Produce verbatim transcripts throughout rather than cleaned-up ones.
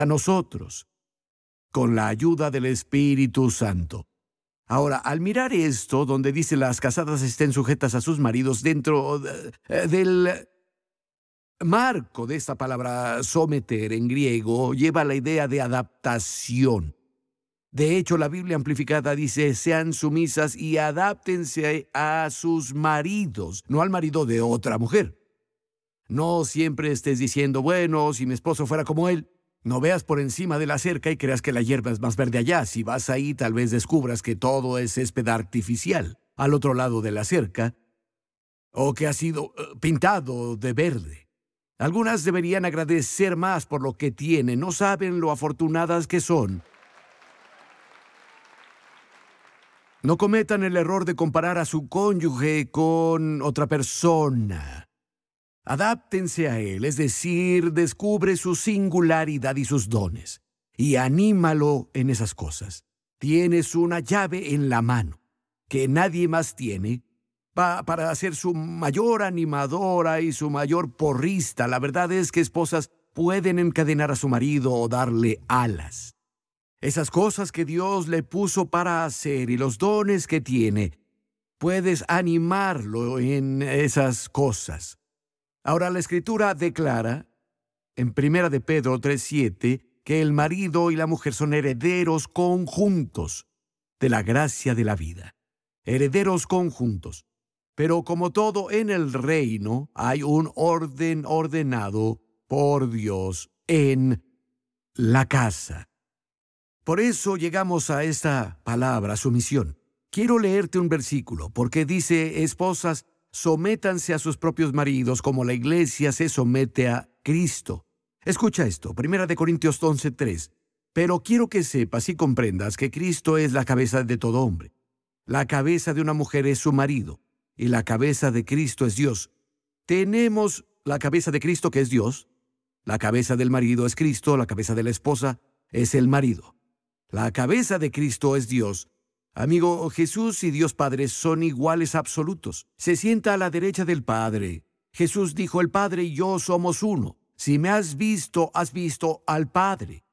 a nosotros, con la ayuda del Espíritu Santo. Ahora, al mirar esto, donde dice las casadas estén sujetas a sus maridos, dentro de- del marco de esta palabra someter en griego, lleva la idea de adaptación. De hecho, la Biblia amplificada dice, sean sumisas y adáptense a sus maridos, no al marido de otra mujer. No siempre estés diciendo, bueno, si mi esposo fuera como él. No veas por encima de la cerca y creas que la hierba es más verde allá. Si vas ahí, tal vez descubras que todo es césped artificial al otro lado de la cerca, o que ha sido eh, pintado de verde. Algunas deberían agradecer más por lo que tienen. No saben lo afortunadas que son. No cometan el error de comparar a su cónyuge con otra persona. Adáptense a él, es decir, descubre su singularidad y sus dones, y anímalo en esas cosas. Tienes una llave en la mano, que nadie más tiene, pa para ser su mayor animadora y su mayor porrista. La verdad es que esposas pueden encadenar a su marido o darle alas. Esas cosas que Dios le puso para hacer y los dones que tiene, puedes animarlo en esas cosas. Ahora, la Escritura declara, en Primera de Pedro tres siete, que el marido y la mujer son herederos conjuntos de la gracia de la vida. Herederos conjuntos. Pero como todo en el reino, hay un orden ordenado por Dios en la casa. Por eso llegamos a esta palabra, sumisión. Quiero leerte un versículo, porque dice, esposas, sométanse a sus propios maridos como la iglesia se somete a Cristo. Escucha esto, Primera de Corintios once tres. Pero quiero que sepas y comprendas que Cristo es la cabeza de todo hombre. La cabeza de una mujer es su marido, y la cabeza de Cristo es Dios. Tenemos la cabeza de Cristo, que es Dios. La cabeza del marido es Cristo, la cabeza de la esposa es el marido. La cabeza de Cristo es Dios. Amigo, Jesús y Dios Padre son iguales absolutos. Se sienta a la derecha del Padre. Jesús dijo, el Padre y yo somos uno. Si me has visto, has visto al Padre.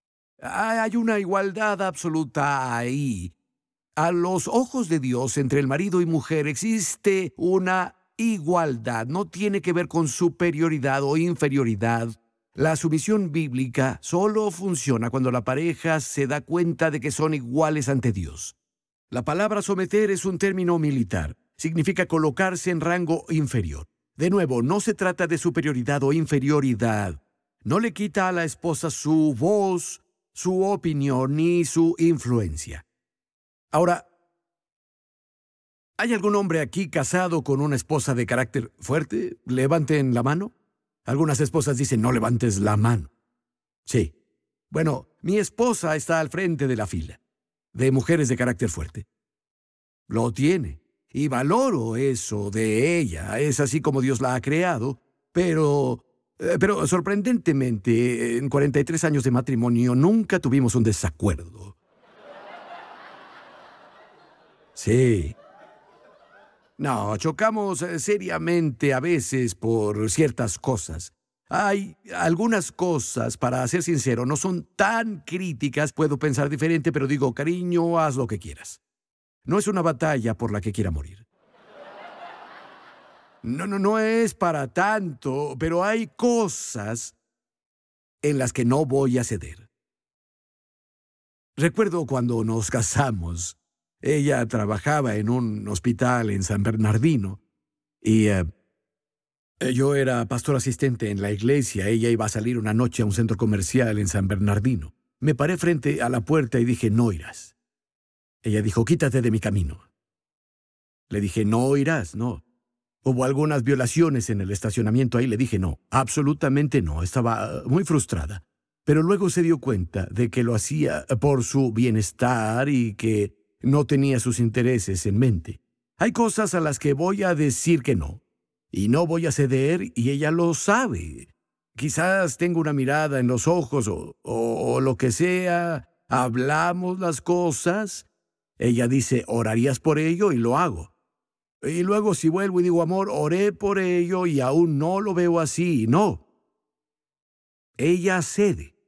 Hay una igualdad absoluta ahí. A los ojos de Dios, entre el marido y mujer, existe una igualdad. No tiene que ver con superioridad o inferioridad. La sumisión bíblica solo funciona cuando la pareja se da cuenta de que son iguales ante Dios. La palabra someter es un término militar. Significa colocarse en rango inferior. De nuevo, no se trata de superioridad o inferioridad. No le quita a la esposa su voz, su opinión ni su influencia. Ahora, ¿hay algún hombre aquí casado con una esposa de carácter fuerte? Levanten la mano. Algunas esposas dicen, no levantes la mano. Sí. Bueno, mi esposa está al frente de la fila de mujeres de carácter fuerte. Lo tiene. Y valoro eso de ella. Es así como Dios la ha creado. Pero, eh, pero sorprendentemente, en cuarenta y tres años de matrimonio, nunca tuvimos un desacuerdo. Sí. No, chocamos seriamente a veces por ciertas cosas. Hay algunas cosas, para ser sincero, no son tan críticas. Puedo pensar diferente, pero digo, cariño, haz lo que quieras. No es una batalla por la que quiera morir. No, no, no es para tanto, pero hay cosas en las que no voy a ceder. Recuerdo cuando nos casamos. Ella trabajaba en un hospital en San Bernardino y eh, yo era pastor asistente en la iglesia. Ella iba a salir una noche a un centro comercial en San Bernardino. Me paré frente a la puerta y dije, no irás. Ella dijo, quítate de mi camino. Le dije, no irás, no. Hubo algunas violaciones en el estacionamiento ahí. Le dije, no, absolutamente no. Estaba muy frustrada. Pero luego se dio cuenta de que lo hacía por su bienestar y que no tenía sus intereses en mente. Hay cosas a las que voy a decir que no, y no voy a ceder, y ella lo sabe. Quizás tengo una mirada en los ojos o, o, o lo que sea. Hablamos las cosas. Ella dice, ¿orarías por ello? Y lo hago. Y luego si vuelvo y digo, amor, oré por ello y aún no lo veo así. No. Ella cede.